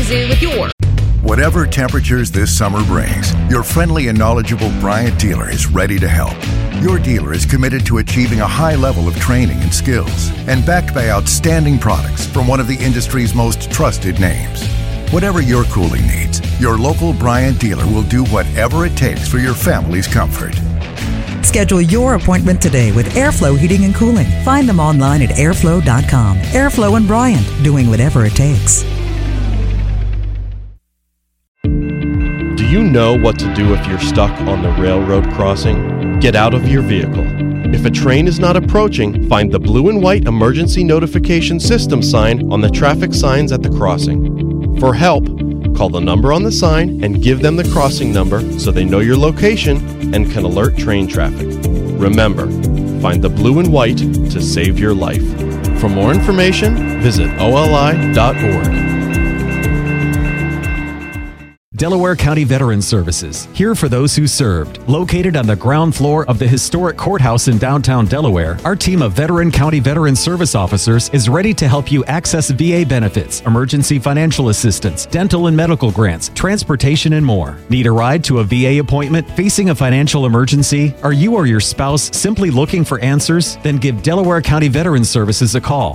season with your... Whatever temperatures this summer brings, your friendly and knowledgeable Bryant dealer is ready to help. Your dealer is committed to achieving a high level of training and skills and backed by outstanding products from one of the industry's most trusted names. Whatever your cooling needs, your local Bryant dealer will do whatever it takes for your family's comfort. Schedule your appointment today with Airflow Heating and Cooling. Find them online at airflow.com. Airflow and Bryant, doing whatever it takes. Do you know what to do if you're stuck on the railroad crossing? Get out of your vehicle. If a train is not approaching, find the blue and white emergency notification system sign on the traffic signs at the crossing. For help, call the number on the sign and give them the crossing number so they know your location and can alert train traffic. Remember, find the blue and white to save your life. For more information, visit oli.org. Delaware County Veterans Services, here for those who served. Located on the ground floor of the historic courthouse in downtown Delaware, our team of veteran county veteran service officers is ready to help you access VA benefits, emergency financial assistance, dental and medical grants, transportation, and more. Need a ride to a VA appointment? Facing a financial emergency? Are you or your spouse simply looking for answers? Then give Delaware County Veterans Services a call.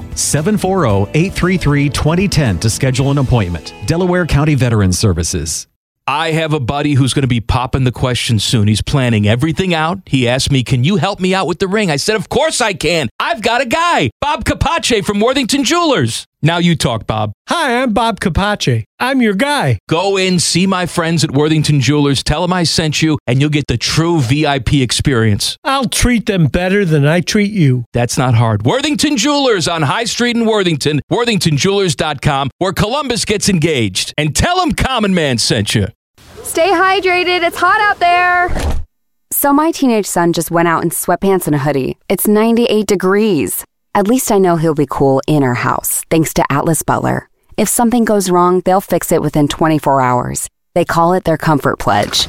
740-833-2010 to schedule an appointment. Delaware County Veterans Services. I have a buddy who's going to be popping the question soon. He's planning everything out. He asked me, can you help me out with the ring? I said, of course I can. I've got a guy, Bob Capace from Worthington Jewelers. Now you talk, Bob. Hi, I'm Bob Capace. I'm your guy. Go in, see my friends at Worthington Jewelers, tell them I sent you, and you'll get the true VIP experience. I'll treat them better than I treat you. That's not hard. Worthington Jewelers on High Street in Worthington, worthingtonjewelers.com, where Columbus gets engaged. And tell them Common Man sent you. Stay hydrated. It's hot out there. So my teenage son just went out in sweatpants and a hoodie. It's 98 degrees. At least I know he'll be cool in our house, thanks to Atlas Butler. If something goes wrong, they'll fix it within 24 hours. They call it their comfort pledge.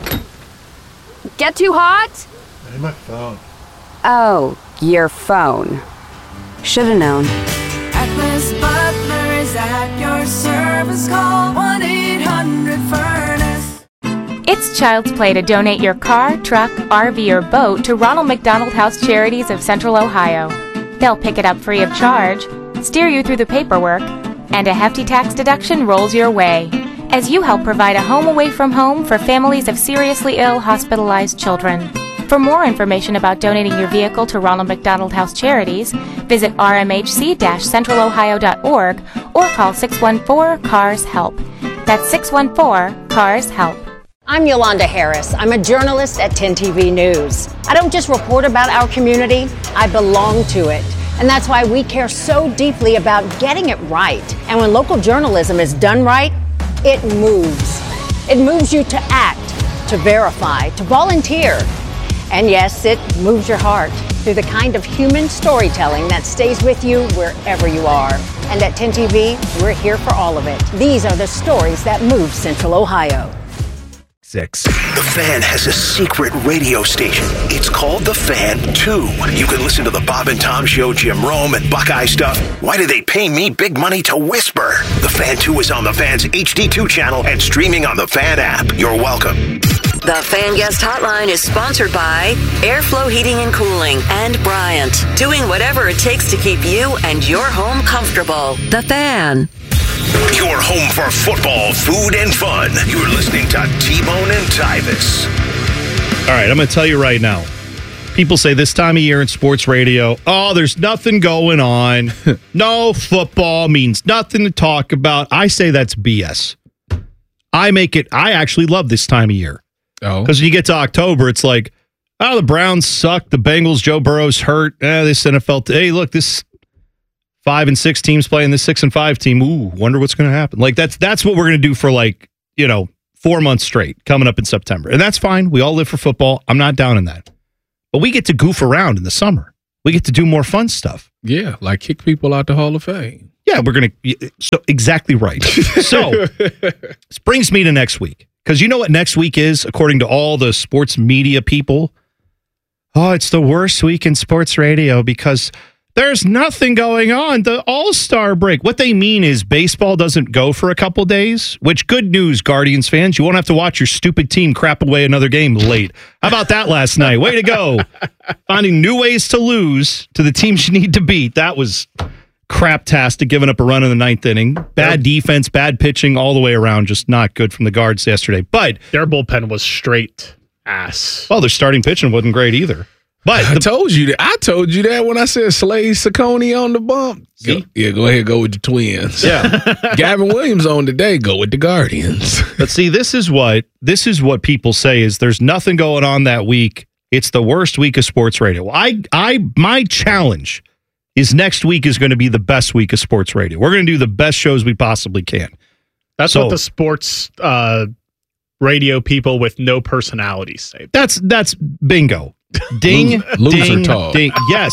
Get too hot? Hey, my phone. Oh, your phone. Should've known. Atlas Butler is at your service. Call 1-800-FURNACE. It's Child's Play to donate your car, truck, RV, or boat to Ronald McDonald House Charities of Central Ohio. They'll pick it up free of charge, steer you through the paperwork, and a hefty tax deduction rolls your way as you help provide a home away from home for families of seriously ill, hospitalized children. For more information about donating your vehicle to Ronald McDonald House Charities, visit rmhc-centralohio.org or call 614-CARS-HELP. That's 614-CARS-HELP. I'm Yolanda Harris. I'm a journalist at 10 TV News. I don't just report about our community, I belong to it. And that's why we care so deeply about getting it right. And when local journalism is done right, it moves. It moves you to act, to verify, to volunteer. And yes, it moves your heart through the kind of human storytelling that stays with you wherever you are. And at 10 TV, we're here for all of it. These are the stories that move Central Ohio. The Fan has a secret radio station. It's called The Fan 2. You can listen to the Bob and Tom Show, Jim Rome, and Buckeye stuff. Why do they pay me big money to whisper? The Fan 2 is on the Fan's HD2 channel and streaming on the Fan app. You're welcome. The Fan Guest Hotline is sponsored by Airflow Heating and Cooling and Bryant, doing whatever it takes to keep you and your home comfortable. The Fan. Your home for football, food, and fun. You're listening to T-Bone and Tyvis. All right, I'm going to tell you right now. People say this time of year in sports radio, oh, there's nothing going on. No football means nothing to talk about. I say that's BS. I actually love this time of year. Oh. Because when you get to October, it's like, oh, the Browns suck. The Bengals, Joe Burrow's hurt. This NFL, hey, look, this 5 and 6 teams playing this 6 and 5 team. Ooh, wonder what's going to happen. Like that's what we're going to do for 4 months straight coming up in September. And that's fine. We all live for football. I'm not down in that. But we get to goof around in the summer. We get to do more fun stuff. Yeah, like kick people out the Hall of Fame. Yeah, we're going to. So exactly right. So this brings me to next week. Because you know what next week is, according to all the sports media people? Oh, it's the worst week in sports radio because There's nothing going on. The All-Star break. What they mean is baseball doesn't go for a couple days, which good news, Guardians fans. You won't have to watch your stupid team crap away another game late. How about that last night? Way to go. Finding new ways to lose to the teams you need to beat. That was craptastic, giving up a run in the ninth inning. Bad defense, bad pitching all the way around. Just not good from the guards yesterday. But their bullpen was straight ass. Well, their starting pitching wasn't great either. But I told you that when I said Slade Ciccone on the bump. Yeah, go ahead, go with the Twins. Yeah. Gavin Williams on today, go with the Guardians. But see, this is what people say is there's nothing going on that week. It's the worst week of sports radio. My challenge is next week is going to be the best week of sports radio. We're going to do the best shows we possibly can. That's what the sports radio people with no personalities say. That's bingo. Ding, loser talk. Ding. Yes,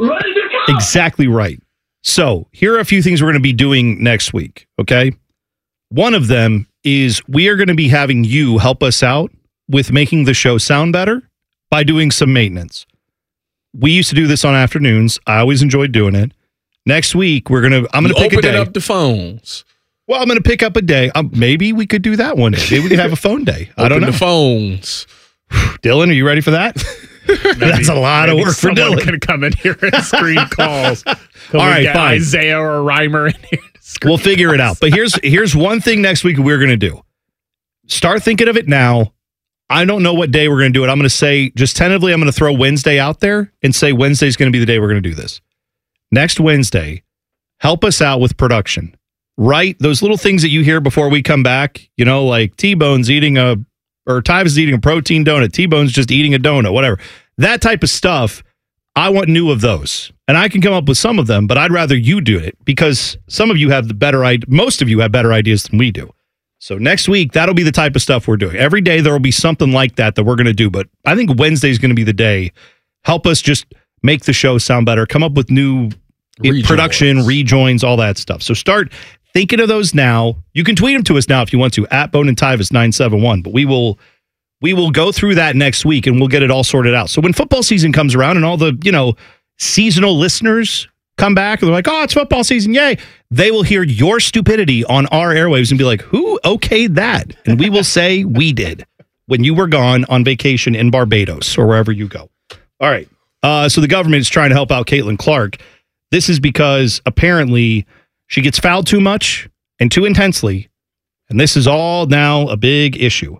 exactly right. So here are a few things we're going to be doing next week, okay? One of them is we are going to be having you help us out with making the show sound better by doing some maintenance. We used to do this on afternoons. I always enjoyed doing it. Next week, I'm going to pick a day. Open up the phones. Well, I'm going to pick up a day. Maybe we could do that one day. Maybe we could have a phone day. I don't know. The phones. Dylan, are you ready for that? That's a lot of work for Dylan. Someone can come in here and screen calls. All right, fine. Isaiah or Reimer in here. We'll figure it out. But here's one thing next week we're going to do. Start thinking of it now. I don't know what day we're going to do it. I'm going to say, just tentatively, I'm going to throw Wednesday out there and say Wednesday's going to be the day we're going to do this. Next Wednesday, help us out with production. Right? Those little things that you hear before we come back, like T-Bone's Tyvus is eating a protein donut. T-Bone's just eating a donut, whatever. That type of stuff, I want new of those. And I can come up with some of them, but I'd rather you do it because some of you have most of you have better ideas than we do. So next week, that'll be the type of stuff we're doing. Every day there will be something like that we're going to do. But I think Wednesday is going to be the day. Help us just make the show sound better. Come up with new production, rejoins, all that stuff. So start thinking of those now. You can tweet them to us now if you want to, at Bone and Tyvus 971. But we will go through that next week and we'll get it all sorted out. So when football season comes around and all the, seasonal listeners come back and they're like, oh, it's football season, yay. They will hear your stupidity on our airwaves and be like, who okayed that? And we will say we did when you were gone on vacation in Barbados or wherever you go. All right. So the government is trying to help out Caitlin Clark. This is because apparently she gets fouled too much and too intensely. And this is all now a big issue.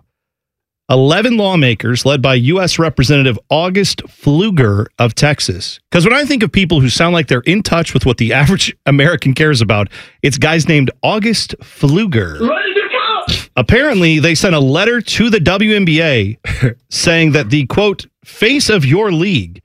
11 lawmakers led by U.S. Representative August Pfluger of Texas. Because when I think of people who sound like they're in touch with what the average American cares about, it's guys named August Pfluger. Apparently, they sent a letter to the WNBA saying that the, quote, face of your league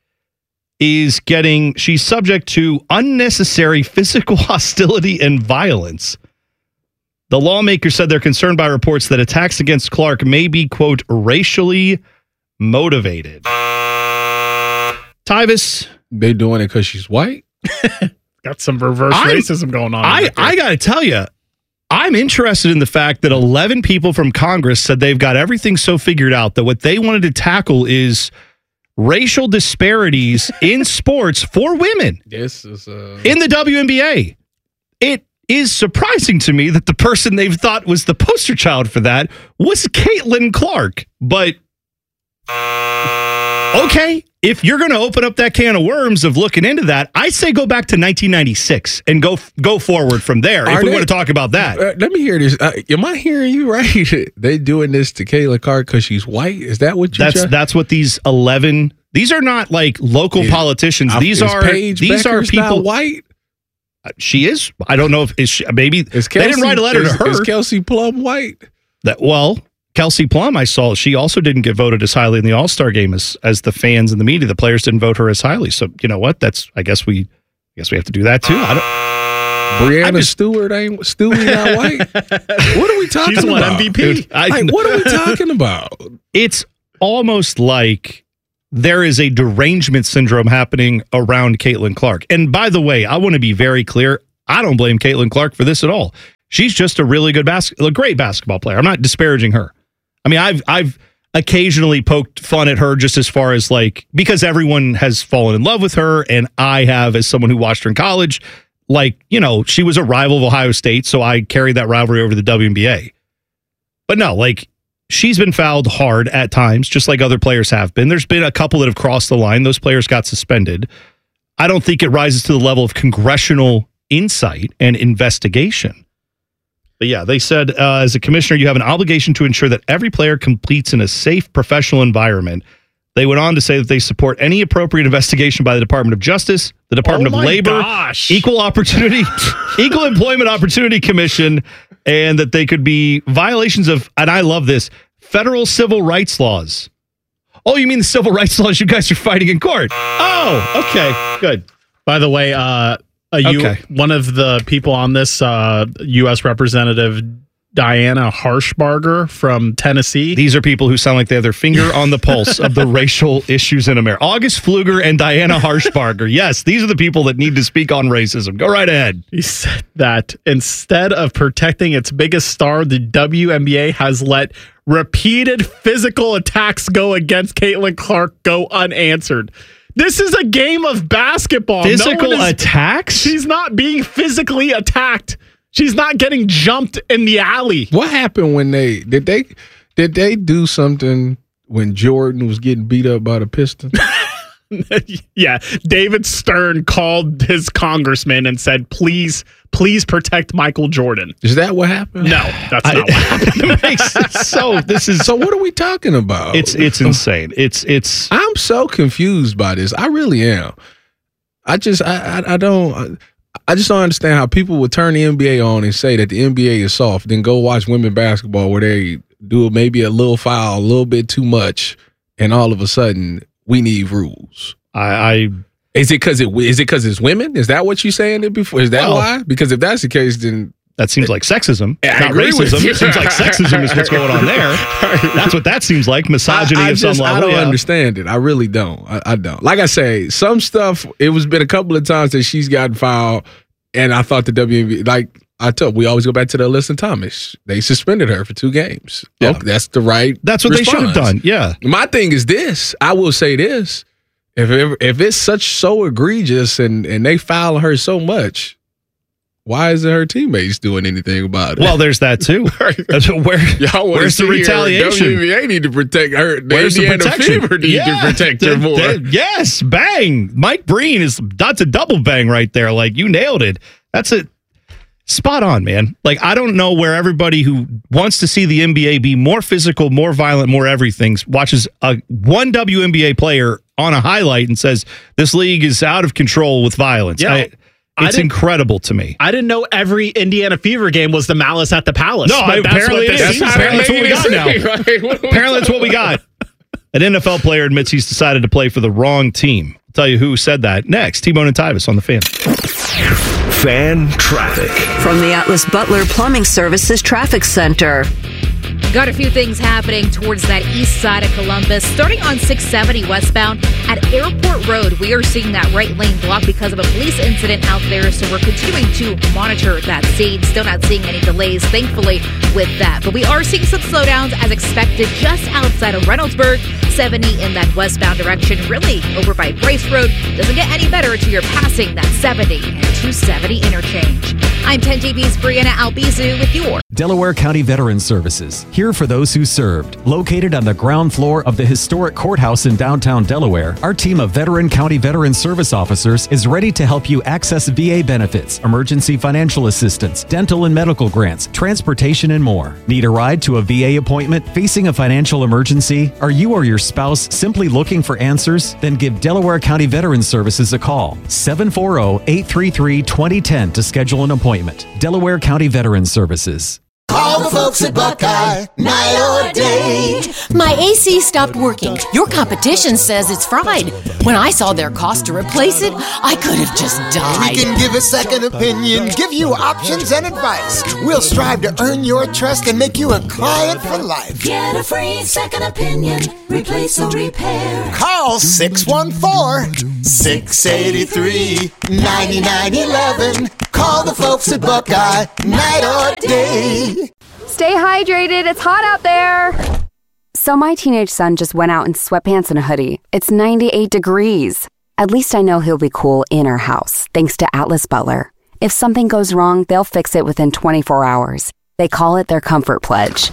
she's subject to unnecessary physical hostility and violence. The lawmakers said they're concerned by reports that attacks against Clark may be, quote, racially motivated. Tyvus. They doing it because she's white? Got some reverse racism going on. I got to tell you, I'm interested in the fact that 11 people from Congress said they've got everything so figured out that what they wanted to tackle is racial disparities in sports for women. This is in the WNBA. It is surprising to me that the person they've thought was the poster child for that was Caitlin Clark. But okay, if you're going to open up that can of worms of looking into that, I say go back to 1996 and go forward from there. If we want to talk about that. Let me hear this. Am I hearing you right? They doing this to Caitlin Clark because she's white? Is that what you? That's what these 11. These are not like local politicians. These are people not white. She is. I don't know if they didn't write a letter to her. Is Kelsey Plum white? Kelsey Plum, I saw, she also didn't get voted as highly in the All-Star game as the fans and the media. The players didn't vote her as highly. So you know what? I guess we have to do that too. Breanna Stewart ain't Stewie not white. What are we talking She's about? MVP. What are we talking about? It's almost like there is a derangement syndrome happening around Caitlin Clark. And by the way, I want to be very clear. I don't blame Caitlin Clark for this at all. She's just a really good great basketball player. I'm not disparaging her. I mean, occasionally poked fun at her just as far as like, because everyone has fallen in love with her, and I have as someone who watched her in college. Like, you know, she was a rival of Ohio State, so I carried that rivalry over to the WNBA. But no, like, she's been fouled hard at times, just like other players have been. There's been a couple that have crossed the line. Those players got suspended. I don't think it rises to the level of congressional insight and investigation. But yeah, they said, as a commissioner, you have an obligation to ensure that every player completes in a safe, professional environment. They went on to say that they support any appropriate investigation by the Department of Justice, the Department of Labor, Equal Employment Opportunity Commission, and that they could be violations of, and I love this, federal civil rights laws. Oh, you mean the civil rights laws you guys are fighting in court? Oh, okay, good. By the way, one of the people on this, U.S. Representative Diana Harshbarger from Tennessee. These are people who sound like they have their finger on the pulse of the racial issues in America. August Pfluger and Diana Harshbarger. Yes, these are the people that need to speak on racism. Go right ahead. He said that instead of protecting its biggest star, the WNBA has let repeated physical attacks go against Caitlin Clark go unanswered. This is a game of basketball. Physical attacks? She's not being physically attacked. She's not getting jumped in the alley. What happened when did they do something when Jordan was getting beat up by the Pistons? Yeah, David Stern called his congressman and said, please protect Michael Jordan. Is that what happened? No, that's not what happened. So what are we talking about? It's insane. It's I'm so confused by this. I really am. I just don't understand how people would turn the NBA on and say that the NBA is soft, then go watch women basketball where they do maybe a little foul, a little bit too much, and all of a sudden we need rules. Is it because it's women? Is that what you're saying it before? Is that why? Because if that's the case, then that seems like sexism, not racism. It seems like sexism is what's going on there. That's what that seems like, misogyny of some level. I don't understand it. I really don't. I don't. Like I say, some stuff, it was been a couple of times that she's gotten fouled, and I thought the WNBA, like I told, we always go back to the Alyssa Thomas. They suspended her for 2 games. Yeah. Okay, that's the right That's what response. they should have done, yeah. My thing is this. I will say this. If it's so egregious and they foul her so much, why isn't her teammates doing anything about it? Well, there's that too. Where's the retaliation? WNBA need to protect her. Where's the protection? Fever need to protect her more. Yes, bang. Mike Breen that's a double bang right there. Like, you nailed it. That's it. Spot on, man. Like, I don't know where everybody who wants to see the NBA be more physical, more violent, more everything watches one WNBA player on a highlight and says this league is out of control with violence. Yeah. It's incredible to me. I didn't know every Indiana Fever game was the Malice at the Palace. No, apparently it is. Apparently that's what we got now. Apparently that's what we got. An NFL player admits he's decided to play for the wrong team. I'll tell you who said that next. T-Bone and Tyvis on the Fan. Fan traffic. From the Atlas Butler Plumbing Services Traffic Center. Got a few things happening towards that east side of Columbus. Starting on 670 westbound at Airport Road, we are seeing that right lane blocked because of a police incident out there. So we're continuing to monitor that scene. Still not seeing any delays, thankfully, with that. But we are seeing some slowdowns as expected just outside of Reynoldsburg. 70 in that westbound direction, really over by Bryce Road. Doesn't get any better until you're passing that 70 and 270 interchange. I'm 10 TV's Brianna Albizu with your Delaware County Veterans Services, here for those who served. Located on the ground floor of the historic courthouse in downtown Delaware, our team of Veteran County Veterans Service officers is ready to help you access VA benefits, emergency financial assistance, dental and medical grants, transportation, and more. Need a ride to a VA appointment? Facing a financial emergency? Are you or your spouse simply looking for answers? Then give Delaware County Veterans Services a call. 740-833-2010 to schedule an appointment. Delaware County Veterans Services. Call the folks at Buckeye, night or day. My AC stopped working. Your competition says it's fried. When I saw their cost to replace it, I could have just died. We can give a second opinion, give you options and advice. We'll strive to earn your trust and make you a client for life. Get a free second opinion, replace or repair. Call 614-683-9911. Call the folks at Buckeye, night or day. Stay hydrated. It's hot out there. So my teenage son just went out in sweatpants and a hoodie. It's 98 degrees. At least I know he'll be cool in our house, thanks to Atlas Butler. If something goes wrong, they'll fix it within 24 hours. They call it their comfort pledge.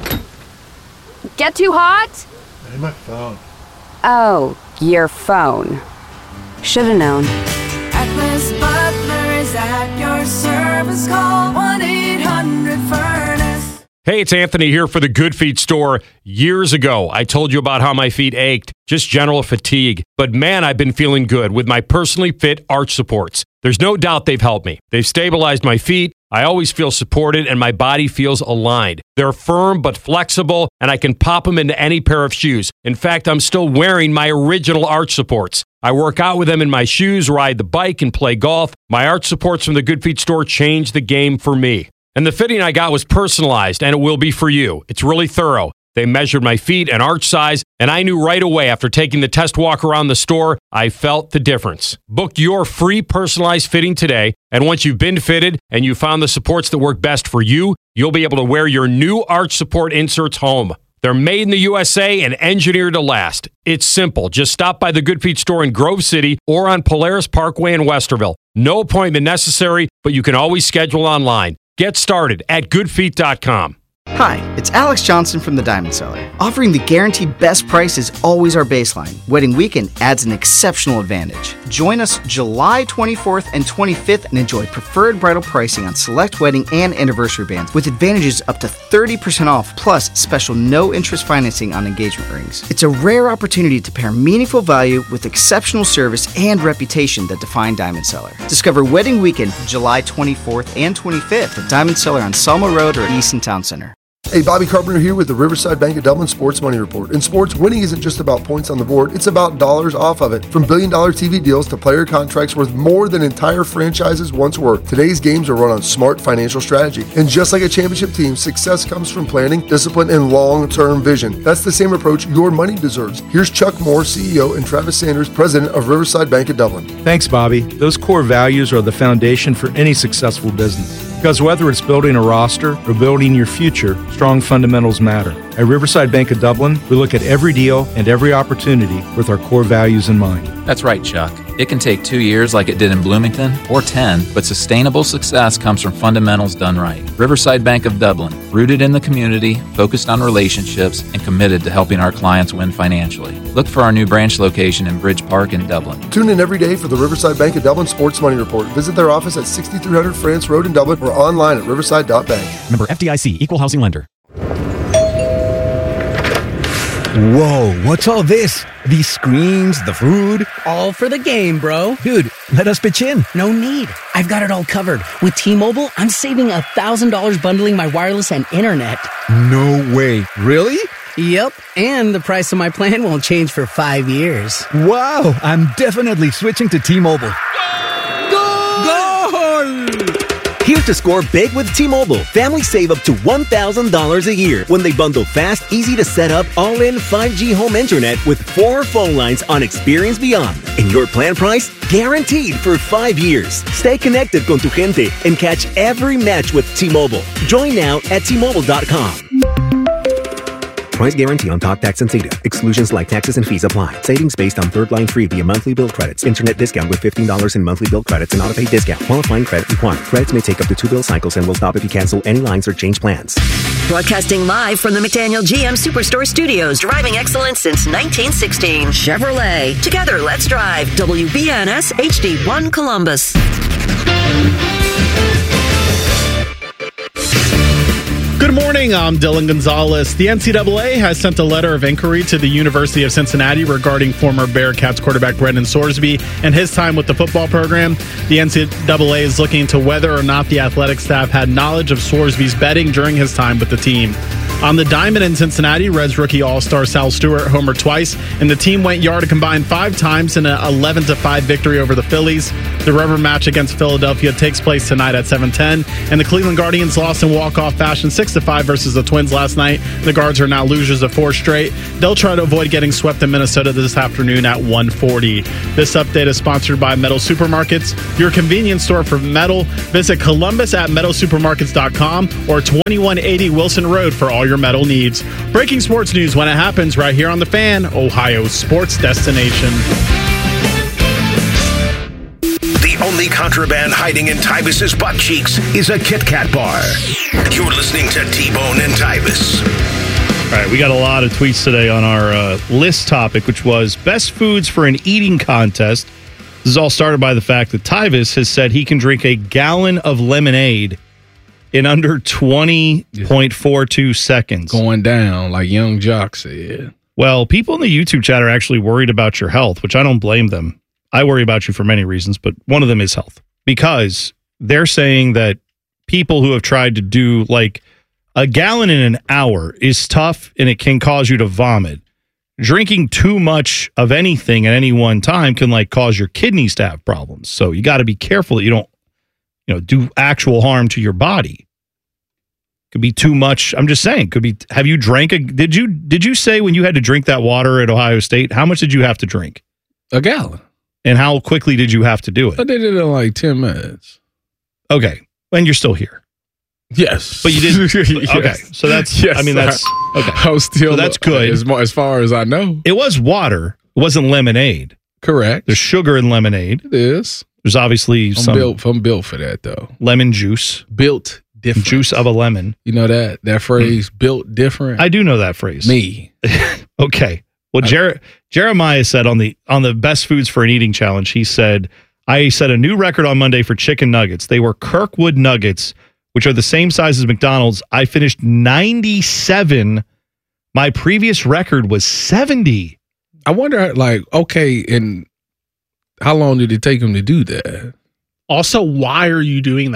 Get too hot? Hey, my phone. Oh, your phone. Should've known. Atlas Butler is at your service. Call 1-800-FURNACE. Hey, it's Anthony here for the Good Feet store. Years ago, I told you about how my feet ached, just general fatigue. But man, I've been feeling good with my personally fit arch supports. There's no doubt they've helped me. They've stabilized my feet. I always feel supported and my body feels aligned. They're firm but flexible, and I can pop them into any pair of shoes. In fact, I'm still wearing my original arch supports. I work out with them in my shoes, ride the bike, and play golf. My arch supports from the Good Feet store changed the game for me. And the fitting I got was personalized, and it will be for you. It's really thorough. They measured my feet and arch size, and I knew right away after taking the test walk around the store, I felt the difference. Book your free personalized fitting today, and once you've been fitted and you found the supports that work best for you, you'll be able to wear your new arch support inserts home. They're made in the USA and engineered to last. It's simple. Just stop by the Good Feet store in Grove City or on Polaris Parkway in Westerville. No appointment necessary, but you can always schedule online. Get started at goodfeet.com. Hi, it's Alex Johnson from the Diamond Cellar. Offering the guaranteed best price is always our baseline. Wedding weekend adds an exceptional advantage. Join us July 24th and 25th and enjoy preferred bridal pricing on select wedding and anniversary bands with advantages up to 30% off plus special no-interest financing on engagement rings. It's a rare opportunity to pair meaningful value with exceptional service and reputation that define Diamond Cellar. Discover Wedding Weekend July 24th and 25th at Diamond Cellar on Selma Road or Easton Town Center. Hey, Bobby Carpenter here with the Riverside Bank of Dublin Sports Money Report. In sports, winning isn't just about points on the board, it's about dollars off of it. From billion-dollar TV deals to player contracts worth more than entire franchises once were, today's games are run on smart financial strategy. And just like a championship team, success comes from planning, discipline, and long-term vision. That's the same approach your money deserves. Here's Chuck Moore, CEO, and Travis Sanders, President of Riverside Bank of Dublin. Thanks, Bobby. Those core values are the foundation for any successful business. Because whether it's building a roster or building your future, strong fundamentals matter. At Riverside Bank of Dublin, we look at every deal and every opportunity with our core values in mind. That's right, Chuck. It can take 2 years like it did in Bloomington, or 10, but sustainable success comes from fundamentals done right. Riverside Bank of Dublin, rooted in the community, focused on relationships, and committed to helping our clients win financially. Look for our new branch location in Bridge Park in Dublin. Tune in every day for the Riverside Bank of Dublin Sports Money Report. Visit their office at 6300 France Road in Dublin or online at riverside.bank. Member FDIC, Equal Housing Lender. Whoa, what's all this? These screens, the food? All for the game, bro. Dude, let us pitch in. No need. I've got it all covered. With T-Mobile, I'm saving $1,000 bundling my wireless and internet. No way. Really? Yep, and the price of my plan won't change for 5 years. Wow, I'm definitely switching to T-Mobile. Goal! Here to score big with T-Mobile. Families save up to $1,000 a year when they bundle fast, easy to set up, all-in 5G home internet with 4 phone lines on Experience Beyond. And your plan price? Guaranteed for 5 years. Stay connected con tu gente and catch every match with T-Mobile. Join now at T-Mobile.com. Price guarantee on talk, tax, and data. Exclusions like taxes and fees apply. Savings based on third line free via monthly bill credits. Internet discount with $15 in monthly bill credits and auto-pay discount. Qualifying credit required. Credits may take up to 2 bill cycles and will stop if you cancel any lines or change plans. Broadcasting live from the McDaniel GM Superstore Studios. Driving excellence since 1916. Chevrolet. Together, let's drive. WBNS HD1 Columbus. Good morning, I'm Dylan Gonzalez. The NCAA has sent a letter of inquiry to the University of Cincinnati regarding former Bearcats quarterback Brendan Sorsby and his time with the football program. The NCAA is looking into whether or not the athletic staff had knowledge of Sorsby's betting during his time with the team. On the diamond in Cincinnati, Reds rookie all-star Sal Stewart homered twice, and the team went yard a combined 5 times in an 11-5 victory over the Phillies. The rubber match against Philadelphia takes place tonight at 7:10, and the Cleveland Guardians lost in walk-off fashion 6-5 versus the Twins last night. The Guards are now losers of 4 straight. They'll try to avoid getting swept in Minnesota this afternoon at 1:40. This update is sponsored by Metal Supermarkets, your convenience store for metal. Visit Columbus at metalsupermarkets.com or 2180 Wilson Road for all your metal needs. Breaking sports news when it happens right here on The Fan, Ohio's sports destination. The only contraband hiding in Tyvus's butt cheeks is a Kit Kat bar. You're listening to T-Bone and Tyvus. All right, we got a lot of tweets today on our list topic, which was best foods for an eating contest. This is all started by the fact that Tyvus has said he can drink a gallon of lemonade in under 20.42 seconds. Going down, like Young Jock said. Well, people in the YouTube chat are actually worried about your health, which I don't blame them. I worry about you for many reasons, but one of them is health. Because they're saying that people who have tried to do like a gallon in an hour is tough and it can cause you to vomit. Drinking too much of anything at any one time can like cause your kidneys to have problems. So you got to be careful that you don't, do actual harm to your body. Could be too much. I'm just saying, could be. Have you drank did you say when you had to drink that water at Ohio State, how much did you have to drink? A gallon. And how quickly did you have to do it? I did it in like 10 minutes. Okay. And you're still here. Yes. But you didn't. Yes. Okay. So that's, Yes, that's, okay. I was still, so that's good. As far as I know. It was water. It wasn't lemonade. Correct. There's sugar in lemonade. It is. There's obviously I'm built for that, though. Lemon juice. Built different. Juice of a lemon. You know that phrase, built different? I do know that phrase. Me. Okay. Well, Jeremiah said on the best foods for an eating challenge, he said, I set a new record on Monday for chicken nuggets. They were Kirkwood nuggets, which are the same size as McDonald's. I finished 97. My previous record was 70. I wonder, and how long did it take him to do that? Also, why are you doing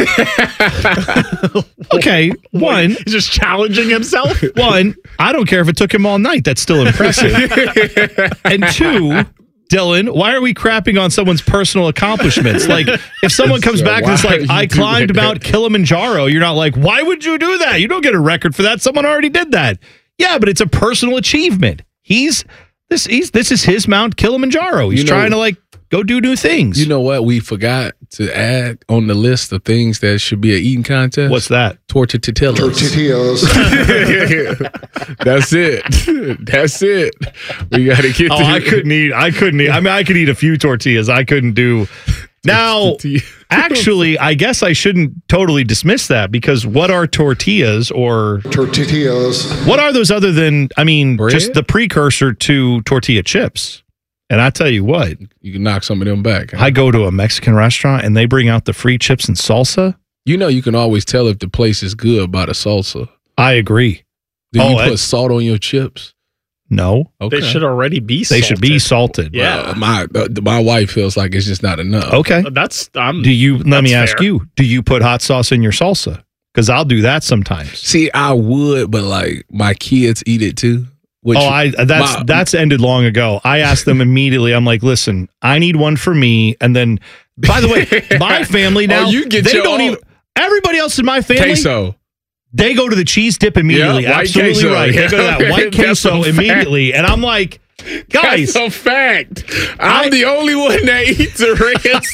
that? Okay, one. He's just challenging himself. One, I don't care if it took him all night. That's still impressive. And two, Dylan, why are we crapping on someone's personal accomplishments? Like, if someone comes back and it's like, I climbed Mount Kilimanjaro, you're not like, why would you do that? You don't get a record for that. Someone already did that. Yeah, but it's a personal achievement. This is his Mount Kilimanjaro. He's trying to go do new things. You know what we forgot to add on the list of things that should be an eating contest? What's that? Tortillas. That's it. That's it. We got to get to I couldn't eat. I mean, I could eat a few tortillas. I couldn't do. Now, actually, I guess I shouldn't totally dismiss that, because what are tortillas or tortillas? What are those other than, bread? Just the precursor to tortilla chips? And I tell you what, you can knock some of them back. Huh? I go to a Mexican restaurant and they bring out the free chips and salsa. You can always tell if the place is good by the salsa. I agree. Do you put salt on your chips? No. Okay. They should already be salted. They should be salted. Yeah. My wife feels like it's just not enough. Okay. Let me ask fair. you, do you put hot sauce in your salsa? Because I'll do that sometimes. See, I would, but my kids eat it too. That's ended long ago. I asked them immediately. I'm like, listen, I need one for me. And then, by the way, my family now, everybody else in my family, queso. They go to the cheese dip immediately. Yeah, absolutely queso. right. They go to that white queso immediately. And I'm like, guys. That's a fact. I'm the only one that eats a red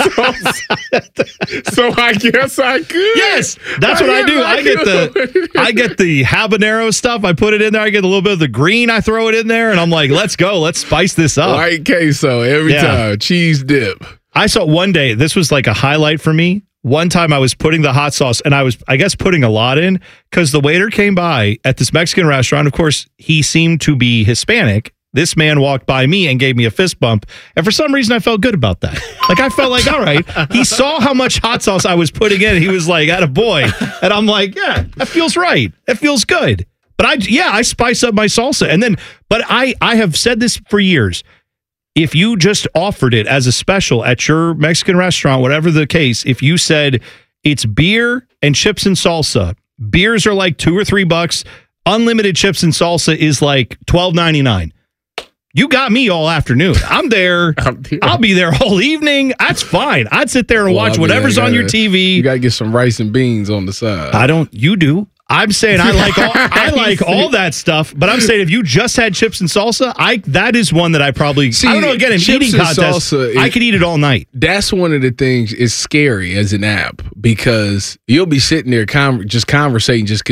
sauce. So I guess I could. Yes, that's what I do. I get the habanero stuff. I put it in there. I get a little bit of the green. I throw it in there. And I'm like, let's go. Let's spice this up. White queso every time. Cheese dip. I saw one day, this was like a highlight for me. One time I was putting the hot sauce, and I was, I guess, putting a lot in, because the waiter came by at this Mexican restaurant. Of course, he seemed to be Hispanic. This man walked by me and gave me a fist bump. And for some reason, I felt good about that. I felt like, all right. He saw how much hot sauce I was putting in. And he was like, attaboy. And I'm like, yeah, that feels right. That feels good. But I spice up my salsa. And then, but I have said this for years. If you just offered it as a special at your Mexican restaurant, whatever the case, if you said it's beer and chips and salsa, beers are like $2 or $3. Unlimited chips and salsa is like $12.99. You got me all afternoon. I'm there. I'll be there all evening. That's fine. I'd sit there and watch whatever's on your TV. You got to get some rice and beans on the side. You do. I'm saying I like all that stuff, but I'm saying if you just had chips and salsa, that is one that I probably I don't know. Again, an eating contest, I could eat it all night. That's one of the things. It's scary as an app, because you'll be sitting there just conversating, just